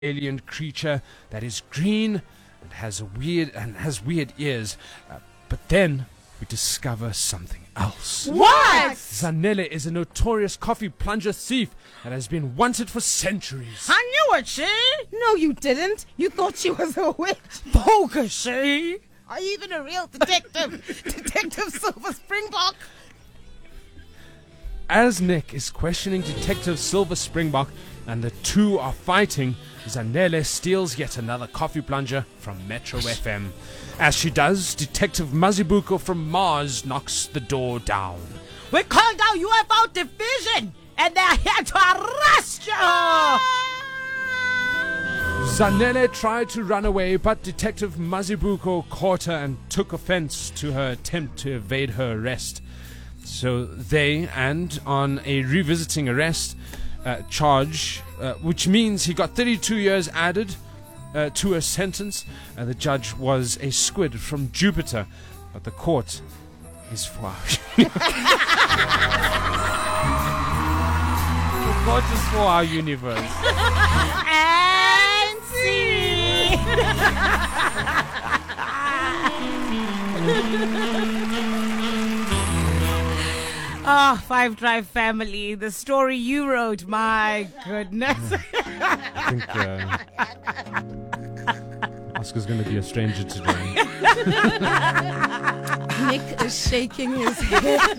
alien creature that is green and has weird ears. But then we discover something else. What? Zanele is a notorious coffee plunger thief that has been wanted for centuries. I knew it, she. No, you didn't. You thought she was a witch. Bogus, she. Are you even a real detective? Detective Silver Springbok? As Nick is questioning Detective Silver Springbok and the two are fighting, Zanele steals yet another coffee plunger from Metro FM. As she does, Detective Mazibuko from Mars knocks the door down. We called our UFO division, and they're here to arrest you. Zanele tried to run away, but Detective Mazibuko caught her and took offense to her attempt to evade her arrest. So they, and on a revisiting arrest charge, which means he got 32 years added to her sentence. The judge was a squid from Jupiter, but the court is for our the court is for our universe. And see. Five Drive family, the story you wrote, my goodness. I think Oscar's going to be a stranger today. Nick is shaking his head.